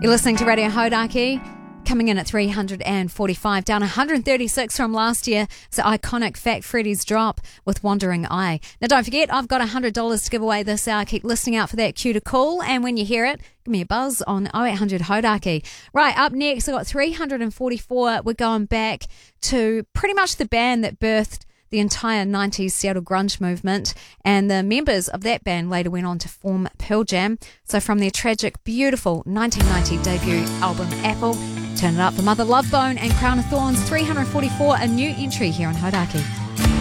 You're listening to Radio Hodaki, coming in at 345, down 136 from last year. It's the iconic Fat Freddy's drop with Wandering Eye. Now don't forget, I've got $100 to give away this hour. Keep listening out for that cue to call, and when you hear it, give me a buzz on 0800 Hodaki. Right, up next, I've got 344. We're going back to pretty much the band that birthed the entire 90s Seattle grunge movement, and the members of that band later went on to form Pearl Jam. So from their tragic, beautiful 1990 debut album Apple, turn it up for Mother Love Bone and Crown of Thorns. 344, a new entry here on Hodaki.